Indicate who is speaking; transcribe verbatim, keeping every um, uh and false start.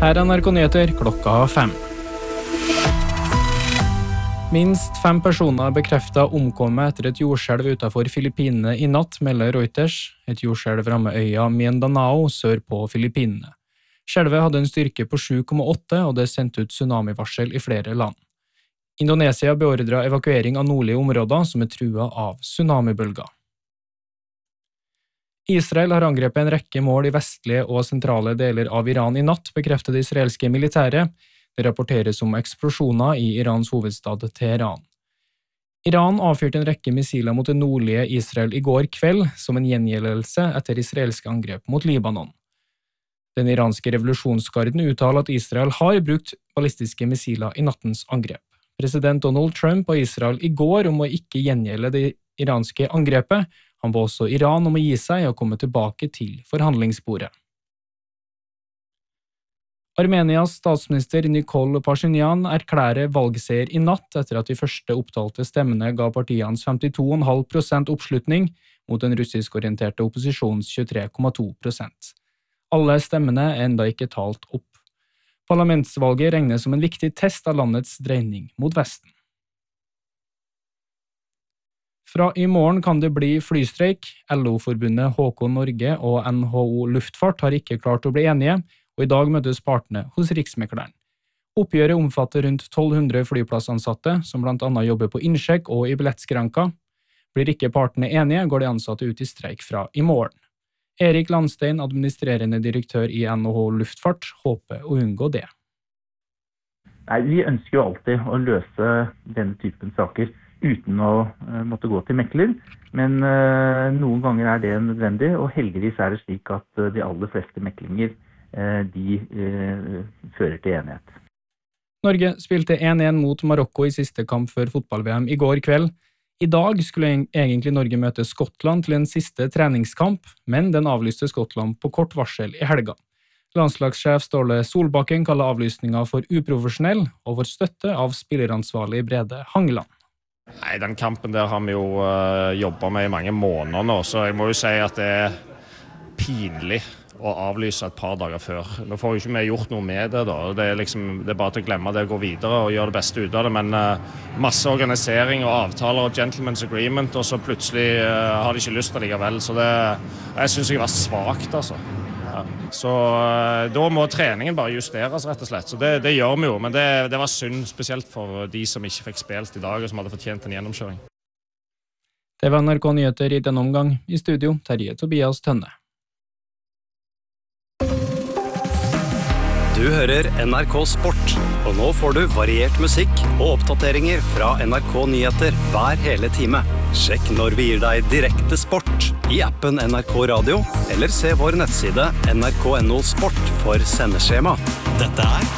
Speaker 1: Her er N R K Nyheter klokka fem. Minst fem personer bekreftet omkommet etter et jordskjelv utenfor Filippinene i natt, melder Reuters. Et jordskjelv rammer øya Mindanao sør på Filippinene. Skjelvet hadde en styrke på sju komma åtte, og det sendte ut tsunamivarsel i flere land. Indonesia beordret evakuering av nordlige områder som er truet av tsunamibølger. Israel har angrepet en rekke mål i vestlige og sentrale deler av Iran i natt, bekreftet det israelske militæret. Det rapporteres om eksplosjoner i Irans hovedstad Teheran. Iran avfyrte en rekke missiler mot det nordlige Israel i går kveld, som en gjengjeldelse etter israelske angrep mot Libanon. Den iranske revolusjonsgarden uttaler at Israel har brukt ballistiske missiler i nattens angrep. President Donald Trump og Israel i går om å ikke gjengjelde det iranske angrepet. Han ba også Iran om å gi seg og komme tilbake til forhandlingsbordet. Armenias statsminister Nikol Pashinyan erklærer valgseier i natt etter at de første opptalte stemmene ga partiet hans femtito komma fem prosent oppslutning mot den russisk-orienterte opposisjons tjuetre komma to prosent. Alle stemmene er enda ikke talt opp. Parlamentsvalget regnes som en viktig test av landets dreining mot Vesten. Fra i morgen kan det bli flystreik. L O-forbundet H K Norge og N H O Luftfart har ikke klart å bli enige, og i dag møtes partene hos Riksmekleren. Oppgjøret omfatter rundt tolv hundre flyplassansatte, som blant annet jobber på innsjekk og i billettskranker. Blir ikke partene enige, går de ansatte ut i streik fra i morgen. Erik Landstein, administrerende direktør i N H O Luftfart, håper å unngå det.
Speaker 2: Nei, vi ønsker jo alltid å løse denne typen saker uten å uh, måtte gå til mekler, men uh, noen ganger er det nødvendig, og heldigvis er det slik at uh, de aller fleste meklinger uh, de uh, fører til enighet.
Speaker 1: Norge spilte én én mot Marokko i siste kamp før fotball-V M i går kveld. I dag skulle egentlig Norge møte Skottland til en siste treningskamp, men den avlyste Skottland på kort varsel i helga. Landslagssjef Ståle Solbakken kaller avlysninga for uprofesjonell og får støtte av spilleransvarlig Brede Hangeland.
Speaker 3: Nei, den kampen der har vi jo uh, jobbet med i mange måneder nå, så jeg må jo si at det er pinlig å avlyse et par dager før. Nå får jo ikke vi gjort noe med det da, det er, liksom, det er bare til å glemme det og gå videre og gjøre det beste ut av det, men uh, masse organisering og avtaler og gentleman's agreement, og så plutselig uh, har de ikke lyst til likevel, så det, jeg synes jeg var svagt altså. Ja. Så uh, da må treningen bare justeres rett og slett, så det, det gjør vi jo, men det, det var synd, spesielt for de som ikke fikk spilt i dag og som hadde fortjent en gjennomkjøring.
Speaker 1: Det var N R K Nyheter i denne omgang. I studio, Terje Tobias Tønne.
Speaker 4: Du hører N R K Sport, og nå får du variert musikk og oppdateringer fra N R K Nyheter hver hele time. Sjekk når vi gir deg direkte sport i appen N R K Radio, eller se vår nettside N R K punktum no sport for sendeskjema. Dette er